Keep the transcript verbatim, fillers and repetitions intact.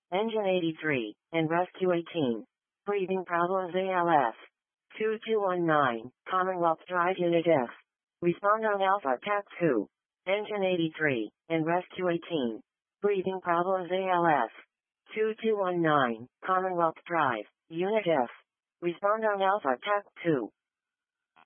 Engine eighty-three, and Rescue eighteen. Breathing problems A L S. two two one nine, Commonwealth Drive Unit F. Respond on Alpha Attack two. Engine eighty-three, and Rescue eighteen. Breathing problems A L S. two two one nine, Commonwealth Drive, Unit F. Respond on Alpha Attack two.